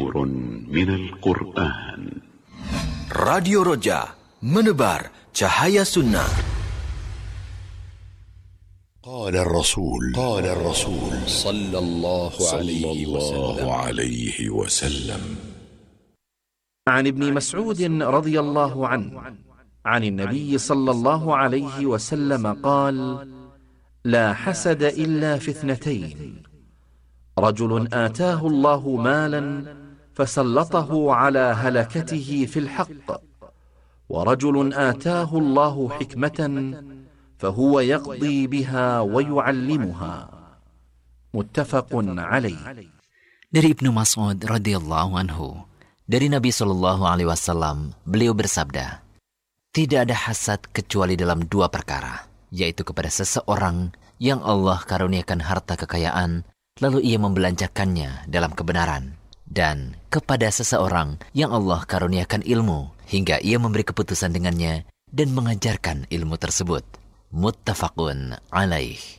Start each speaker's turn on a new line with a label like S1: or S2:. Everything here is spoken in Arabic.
S1: نور من القرآن.
S2: Radio Roja, menebar cahaya sunnah.
S3: قال الرسول صلى الله عليه وسلم
S4: عن ابن مسعود رضي الله عنه عن النبي صلى الله عليه وسلم قال: لا حسد إلا في اثنتين: رجل آتاه الله مالا فسلطه على هلكته في الحق، ورجل آتاه الله حكمة فهو يقضي بها ويعلمها. متفق عليه.
S5: Dari Ibnu Mas'ud radhiyallahu anhu, dari Nabi sallallahu alaihi wasallam, beliau bersabda, tidak ada hasad kecuali dalam dua perkara, yaitu kepada seseorang yang Allah karuniakan harta kekayaan, lalu ia membelanjakannya dalam kebenaran, dan kepada seseorang yang Allah karuniakan ilmu, hingga ia memberi keputusan dengannya dan mengajarkan ilmu tersebut. Muttafaqun alaih.